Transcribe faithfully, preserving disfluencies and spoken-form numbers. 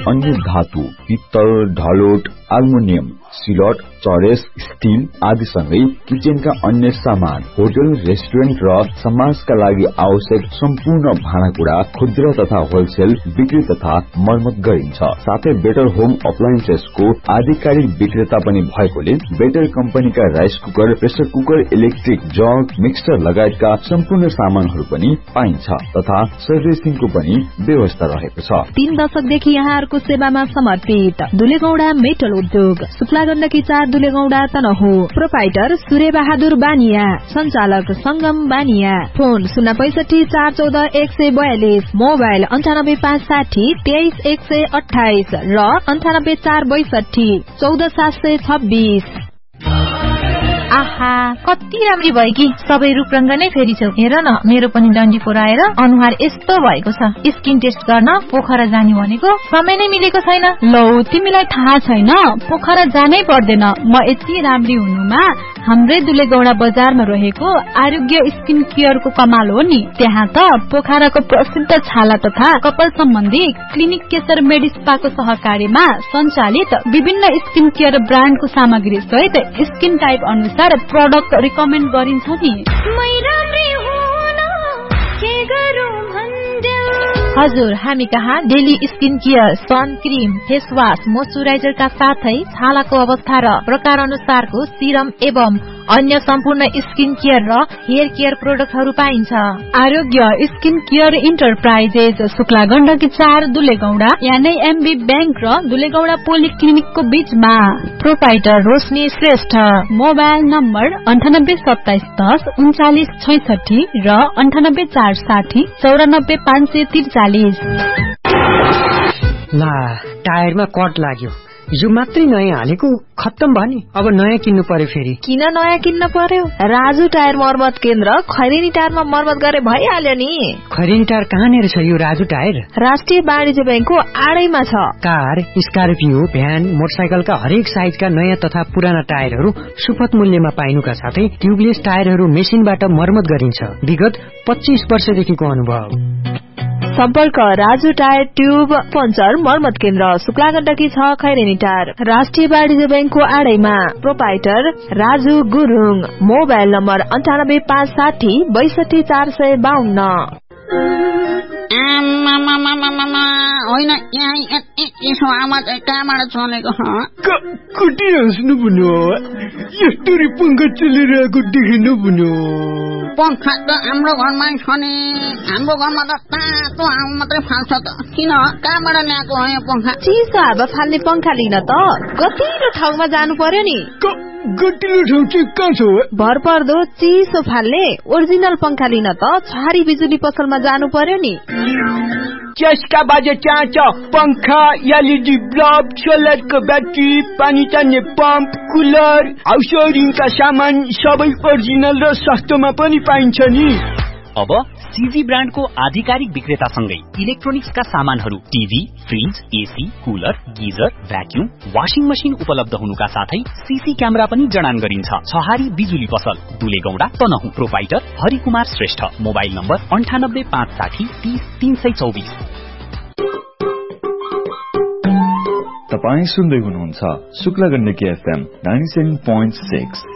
अन्य धातु, पित्तल, ढलोट, एल्युमिनियम, सिलट, चरेस, स्टील आदि सँगै किचनका अन्य सामान, होटल, रेस्टुरेन्ट र समाजका लागि आवश्यक सम्पूर्ण भाँडाकुँडा खुद्रा तथा होलसेल बिक्री तथा मर्मत गरिन्छ। साथै बेटर होम अप्लायन्सेसको आधिकारिक विक्रेता पनि भएकोले बेटर कम्पनीका rice cooker, pressure cooker, electric jug, mixer लगायतका सम्पूर्ण सामानहरू पनि पाइन्छ तथा सर्भिसिङको पनि व्यवस्था रहेको छ। तीन दशकदेखि यहाँहरूको सेवामा समर्पित दुलेगौडा मेटल उद्योग, शुक्ला गण्डकी चार दुलेगौडा तनहु। प्रोपाइटर सूर्य बहादुर बानिया, संचालक संगम बानिया। फोन शून्य पैसठी चार चौध एक सय बयालिस, मोबाइल अन्ठानब्बे पाँच साठी तेइस एक सय अठाइस र अन्ठानब्बे चार बैसठी चौध सात सय छब्बीस। आहा कति राम्री भयो कि सबै रूपरंग नै फेरि छौ। हेर न मेरो पनि डन्डी फोराएर अनुहार यस्तो भएको छ। स्किन टेस्ट गर्न पोखरा जाने भनेको समय नै मिलेको छैन। लौ तिमीलाई थाहा छैन पोखरा जानै पर्दैन। म यति राम्री हुनुमा हाम्रै दुलेगौडा बजारमा रहेको आरोग्य स्किन केयरको कमाल हो नि। त्यहाँ त पोखराको प्रसिद्ध छाला तथा कपाल सम्बन्धी क्लिनिक केशर मेडिस्पाको सहकार्यमा सञ्चालित विभिन्न स्किन केयर ब्रान्डको सामग्री सहित स्किन टाइप अनुसार प्रोडक्ट रिकमेन्ड गरिन्छ नि। हजुर हामी कहाँ daily skin care, sun cream, face wash, मोइस्चराइजरका साथै छालाको अवस्था र प्रकार अनुसारको सिरम एवं अन्य सम्पूर्ण स्किन केयर र हेयर केयर प्रोडक्टहरू पाइन्छ। आरोग्य skin care enterprises, Shukla Gandaki चार दुलेगौडा, यानी एमबी बैंक र दुलेगौडा पोलिक्लिनिकको बीचमा। प्रोपाइटर रोशनी श्रेष्ठ, मोबाइल नम्बर अन्ठानब्बे सत्ताइस दस उन्चालिस छैसठी र अन्ठानब्बे चार साठी चौरानब्बे पाँच सय त्रिचालिस। ला टायरमा कट लाग्यो। हिजो मात्रै नयाँ हालेको खत्तम भयो नि। अब नयाँ किन्नु पर्यो फेरि। किन नयाँ किन्न पर्यो? राजु टायर मर्मत केन्द्र खैरेनी टायरमा मर्मत गरे भइहाल्यो नि। खैरेनी टायर कहाँनिर छ यो राजु टायर? राष्ट्रिय वाणिज्य बैंकको आडैमा छ। कार, स्कर्पियो, भ्यान, मोटरसाइकलका हरेक साइजका नयाँ तथा पुराना टायरहरू सुपथ मूल्यमा पाइनुका साथै ट्युबलेस टायरहरू मेसिनबाट मर्मत गरिन्छ। विगत पच्चीस वर्षदेखिको अनुभव। सम्पर्क राजु टायर ट्युब पञ्चर मर्मत केन्द्र, शुक्ला गण्डकी छ खैरेनी टायर, राष्ट्रिय वाणिज्य बैंकको आडैमा। Proprietor Raju Gurung, mobile number अन्ठानब्बे पाँच साठी बैसठी चार सय बाहन्न। होइन यसो आवाज कहाँबाट चलेको? कति हाँस्नु भन्यो? यस्तरी पंखा चलिरहेको देखिनु भन्यो? पंखा त हाम्रो घरमा छ नि। हाम्रो घरमा त तातो हावा मात्रै फाल्छ त। किन कहाँबाट ल्याएको हो यो पंखा? चिसो हावा फाल्ने पंखा लिन त गतिलो ठाउँमा जानु पर्यो नि। गतिलो ठाउँ चाहिँ कहाँ छ? भर पर्दो चिसो फाल्ने ओरिजिनल पंखा लिन त छहारी बिजुली पसलमा जानु पर्यो नि। त्यसका बाजे त्यहाँ छ पंखा, एलईडी बल्ब, सोलरको ब्याट्री, पानी तान्ने पम्प, कुलर, हाउस होल्डिङका सामान सबै ओरिजिनल र सस्तोमा पनि पाइन्छ नि। अब सीजी ब्रान्डको आधिकारिक विक्रेतासँगै इलेक्ट्रोनिक्सका सामानहरू, TV, fridge, AC, cooler, geyser, vacuum, washing machine उपलब्ध हुनुका साथै सीसी क्यामेरा पनि जडान गरिन्छ। छहारी बिजुली पसल, दुलेगौडा Tanahun. Proprietor Harikumar Shrestha, mobile number अन्ठानब्बे पाँच साठी तीस तीन सय चौबिस। तपाई सुन्दै हुनुहुन्छ Shukla Gandaki FM ninety seven point six.